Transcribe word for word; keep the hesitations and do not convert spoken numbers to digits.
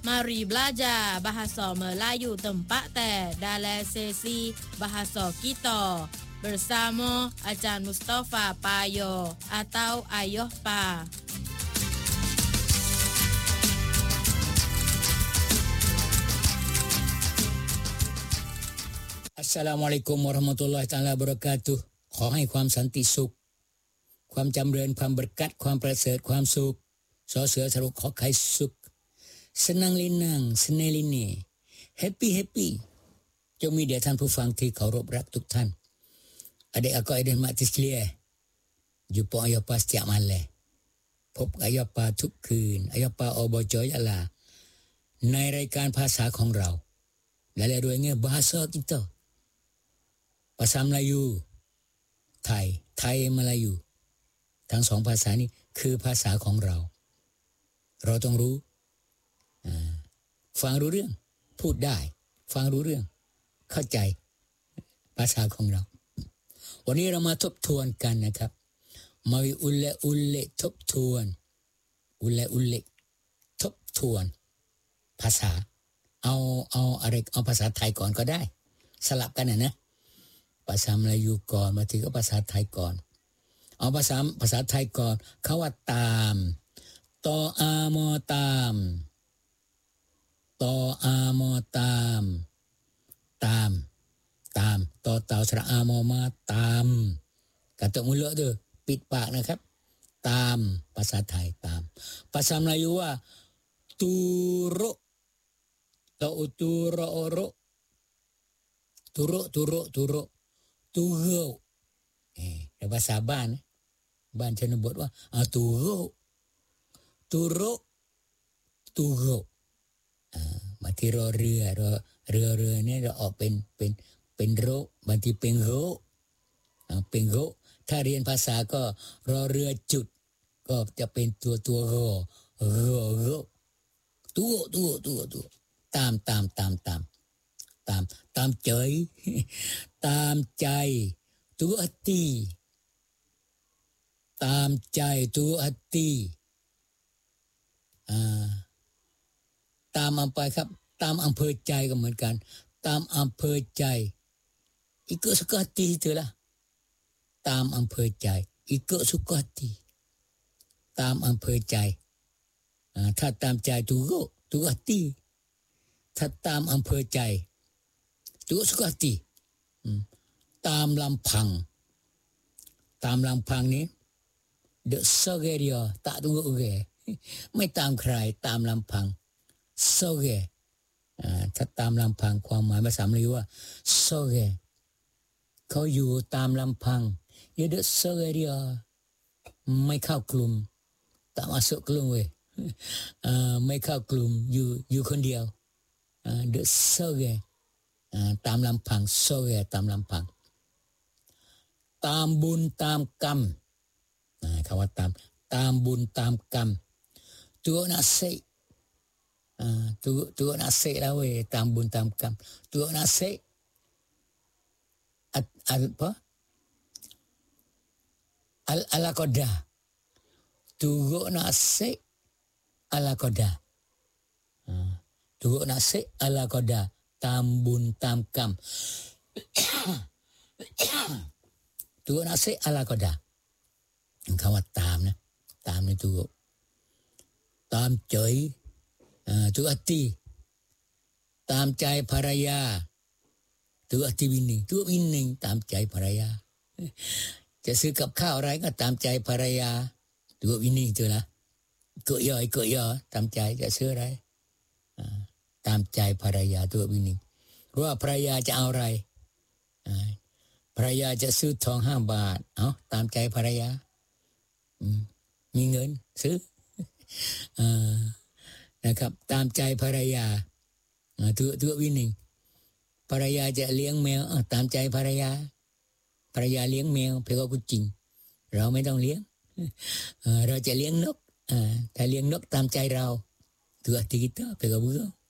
Mari belajar bahasa Melayu tempat teh dalam sesi bahasa kita bersama Ajar Mustafa Payo atau Ayah Pa. Assalamualaikum warahmatullahi taala wabarakatuh ขอให้ความสันติสุขความจำเริญความบรกัดความประเสริฐความสุขสอเสือสรุปขอไข่สุขsenang linang senang lini happy happy จงมีแด่ท่านผู้ฟังที่เคารพรักทุกท่านอาเด็กก็ไอเดนมาติสเลียอยู่ปออยปาสติมาเลพบอายปาทุกคืนอายปาอบจอยะลาในรายการภาษาของเราและและด้วยเงี้ย bahasa kitaภาษามลายูไทยไทยมลายูทั้งสองภาษานี้คือภาษาของเราเราต้องรู้ฟังรู้เรื่องพูดได้ฟังรู้เรื่องเข้าใจภาษาของเราวันนี้เรามาทบทวนกันนะครับมาวิอุลเลอุลเลทบทวนอุลเลอุลเลทบทวนภาษาเอาเอาอะไรเอาภาษาไทยก่อนก็ได้สลับกันนะนะภาษามลายูก่อนบางทีก็ภาษาไทยก่อนเอาภาษาภาษาไทยก่อนคำว่าตามตออามอตามตออามอตามตามตามตอเต่าสระอามอมาตามกระตุกมือเลอะด้วยปิดปากนะครับตามภาษาไทยตามภาษามลายูว่าตูโรตอตูโรโรตูโรตูโรตูโรตูโรเอ่อภาษาบ้านบ้านชนบทว่าอ่าตูโรตูโรตูโรอ่าบางทีรอเรือรอเรือเรือเนี่ยเราออกเป็นเป็นเป็นโรบางทีเป็นโรอ่าเป็นโรถ้าเรียนภาษาก็รอเรือจุดก็จะเป็นตัวตัวโรโรโรตัวตัวตัวตัวตามตามตามตามตามตามใจตามใจตัวอติตามใจตัวอติอ่าตามอำเภอครับตามอำเภอใจก็เหมือนกันตามอำเภอใจอีกก็สุขติitu lahตามอำเภอใจอีกก็สุขติตามอำเภอใจอ่าถ้าตามใจตัวตัวติถ้าตามอำเภอใจตัวสุขติตามลำพังตามลำพังนี้เดอะโซเกเดียตะตุงเกไม่ตามใครตามลำพังโซเกอ่าถ้าตามลำพังความหมายภาษามลายูว่าโซเกเขาอยู่ตามลำพังเดอะโซเกเดียไม่เข้ากลุ่มตามmasukกลุ่มเว้ยอ่าไม่เข้ากลุ่มอยู่อยู่คนเดียวอ่าเดอะโซเกอ่าตามลำพังโซเกตามลำพังตามบุญตามกรรมอ่าคำว่าตามตามบุญตามกรรมตัวนักเสกอ่าตัวตัวนักเสกแล้วเว้ยตามบุญตามกรรมตัวนักเสกอะapa al ala qadaตัวนักเสกala qadaอ่าตัวนักเสกala qadaตามบุญตามกรรมตัวนักเสกala qadaคำว่าตามนะตามนี่ตัวตามใจอ่าตัวอติตามใจภรรยาตัวอติวินิตัววินิตามใจภรรยาจะซื้อกับข้าวอะไรก็ตามใจภรรยาตัววินิตัวละเกยย่อยเกยย่อตามใจจะซื้ออะไรอ่าตามใจภรรยาตัววินิรู้ว่าภรรยาจะเอาอะไรอ่าภรรยาจะซื้อทองห้าบาทเอาตามใจภรรยามีเงินซื้ออ่านะครับตามใจภรรยาตัวตัววินิภรรยาจะเลี้ยงแมวตามใจภรรยาภรรยาเลี้ยงแมวเพราะว่ากูจริงเราไม่ต้องเลี้ยงเราจะเลี้ยงนกถ้าเลี้ยงนกตามใจเราตัวที่kitaเพราะว่า